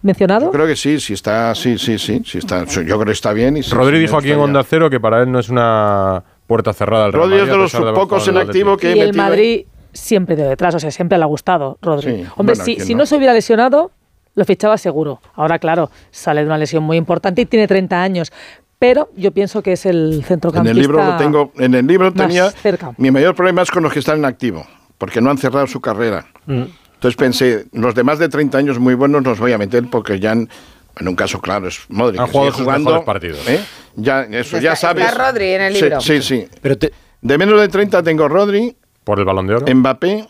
mencionado? Yo creo que sí está, sí está. Yo creo que está bien. Rodri dijo aquí en Onda Cero que para él no es una puerta cerrada al Real Rodri Madrid. es de los pocos en activo que y el Madrid siempre de detrás, o sea, siempre le ha gustado Rodri. Sí, hombre, bueno, si no se hubiera lesionado, lo fichaba seguro. Ahora, claro, sale de una lesión muy importante y tiene 30 años. Pero yo pienso que es el centrocampista. En el libro tenía. Cerca. Mi mayor problema es con los que están en activo, porque no han cerrado su carrera. Entonces pensé, los de más de 30 años muy buenos los voy a meter porque ya en un caso claro es Modric. Han jugado sus mejores partidos. Ya sabes. Está Rodri en el libro. Sí. Pero de menos de 30 tengo Rodri. Por el Balón de Oro. Mbappé.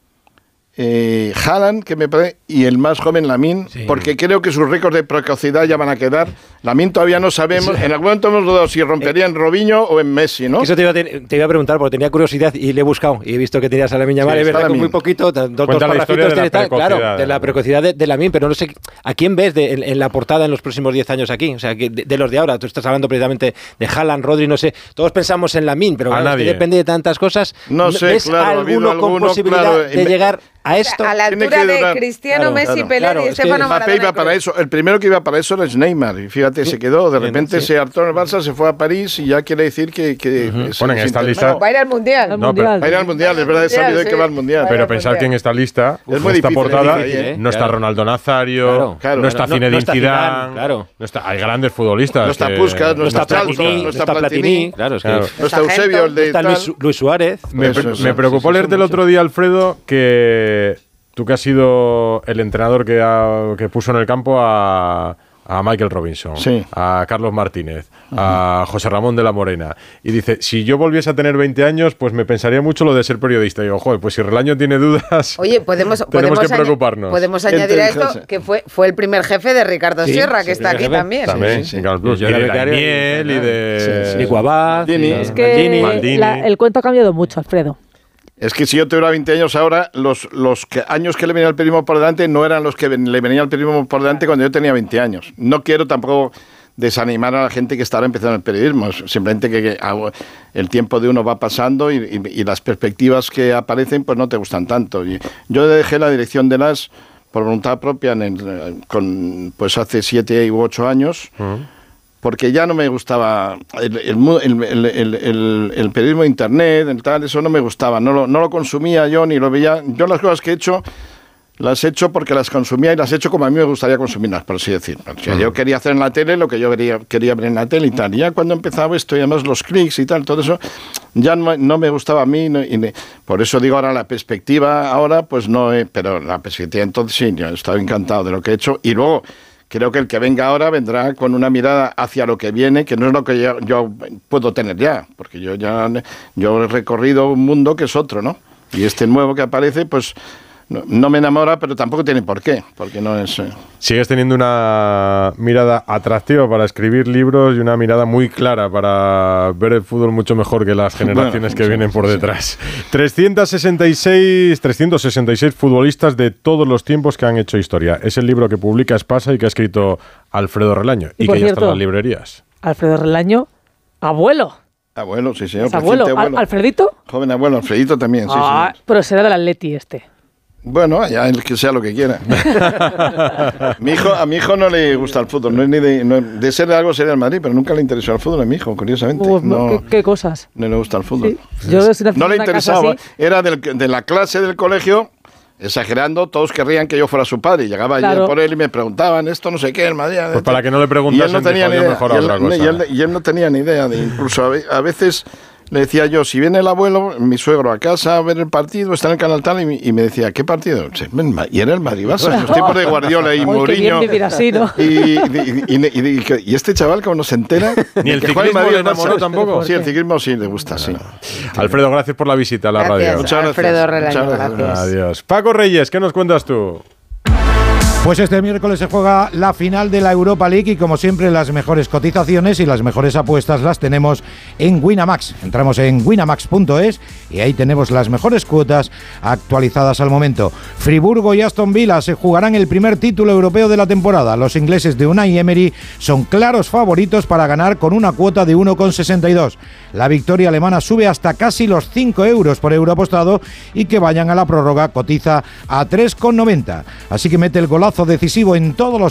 Haaland, que me parece, y el más joven Lamine, porque creo que sus récords de precocidad ya van a quedar. Lamine todavía no sabemos, en algún momento hemos dudado si rompería en Robinho o en Messi, ¿no? Eso te iba a preguntar, porque tenía curiosidad y le he buscado y he visto que tenías a Lamine Yamal, es verdad que muy poquito, dos parrafitos de la precocidad de Lamine, pero no sé a quién ves en la portada en los próximos 10 años aquí, o sea, que de los de ahora, tú estás hablando precisamente de Haaland, Rodri, no sé, todos pensamos en Lamine, pero claro, depende de tantas cosas. No sé, ¿ves alguno con posibilidad de llegar a esto? A la altura de Cristiano, Messi, Pelé y Estefano Maradona. Mbappé iba para eso. El primero que iba para eso era Neymar. Y fíjate, se quedó. De repente se hartó en el Barça, se fue a París y ya quiere decir que Ponen esta lista. Va a ir al Mundial. Va a ir al Mundial, es verdad, es sabido que va al Mundial. Pero pensar que en esta lista, en esta portada, no está Ronaldo Nazario, no está Zinedine Zidane, hay grandes futbolistas. No está Puskás, no está Platini, no está Eusebio, no está Luis Suárez. Me preocupó leerte el otro día, Alfredo, que tú que has sido el entrenador que puso en el campo a Michael Robinson, a Carlos Martínez, a José Ramón de la Morena, y dice, si yo volviese a tener 20 años, pues me pensaría mucho lo de ser periodista. Y digo, joder, pues si Relaño tiene dudas, oye, tenemos que preocuparnos. Podemos añadir a esto que fue el primer jefe de Ricardo Sierra, que está aquí también. Sí. Plus. Y de Daniel, y de Nico Abad, es que el cuento ha cambiado mucho, Alfredo. Es que si yo tuviera 20 años ahora, los años que le venía al periodismo por delante no eran los que le venía al periodismo por delante cuando yo tenía 20 años. No quiero tampoco desanimar a la gente que está ahora empezando el periodismo. Simplemente que el tiempo de uno va pasando y las perspectivas que aparecen pues no te gustan tanto. Yo dejé la dirección de las por voluntad propia pues hace 7 u 8 años. Porque ya no me gustaba el periodismo de internet, eso no me gustaba, no lo consumía yo ni lo veía. Yo las cosas que he hecho, las he hecho porque las consumía y las he hecho como a mí me gustaría consumirlas, por así decir. O sea, yo quería hacer en la tele lo que yo quería ver en la tele y tal. Y ya cuando empezaba esto y además los clics y tal, todo eso, ya no me gustaba a mí. Por eso digo ahora la perspectiva, pues no, pero la perspectiva entonces sí, yo he estado encantado de lo que he hecho. Y luego creo que el que venga ahora vendrá con una mirada hacia lo que viene, que no es lo que yo puedo tener ya, porque yo he recorrido un mundo que es otro, ¿no? Y este nuevo que aparece, pues no me enamora, pero tampoco tiene por qué, porque no es... Sigues teniendo una mirada atractiva para escribir libros y una mirada muy clara para ver el fútbol mucho mejor que las generaciones que vienen por detrás. 366 futbolistas de todos los tiempos que han hecho historia. Es el libro que publica Espasa y que ha escrito Alfredo Relaño y que ya está en las librerías. Alfredo Relaño, abuelo. Abuelo, sí, señor. Abuelo. ¿Alfredito? Joven abuelo, Alfredito también, sí. Pero será del Atleti este. Bueno, ya el que sea lo que quiera. A mi hijo no le gusta el fútbol, no es ni de ser de algo sería el Madrid, pero nunca le interesó el fútbol a mi hijo, curiosamente. ¿Qué cosas? No le gusta el fútbol. Sí. No le interesaba, era de la clase del colegio, exagerando, todos querrían que yo fuera su padre. Y llegaba yo por él y me preguntaban esto, no sé qué, el Madrid. Pues para que no le preguntasen, y él no tenía ni idea. Incluso a veces... Le decía yo, si viene el abuelo, mi suegro, a casa a ver el partido, está en el canal tal, y me decía, ¿qué partido? Y era el Madrid-Barça, los tiempos de Guardiola y Mourinho. Así, ¿no? Y este chaval, como no se entera... Ni el ciclismo le enamoró tampoco. Sí, el ciclismo sí le gusta, sí. Alfredo, gracias por la visita a la radio. Muchas gracias. Alfredo Relaño, gracias. Adiós. Paco Reyes, ¿qué nos cuentas tú? Pues este miércoles se juega la final de la Europa League y como siempre las mejores cotizaciones y las mejores apuestas las tenemos en Winamax. Entramos en winamax.es y ahí tenemos las mejores cuotas actualizadas al momento. Friburgo y Aston Villa se jugarán el primer título europeo de la temporada. Los ingleses de Unai Emery son claros favoritos para ganar con una cuota de 1,62. La victoria alemana sube hasta casi los 5 euros por euro apostado y que vayan a la prórroga cotiza a 3,90. Así que mete el golazo decisivo en todos los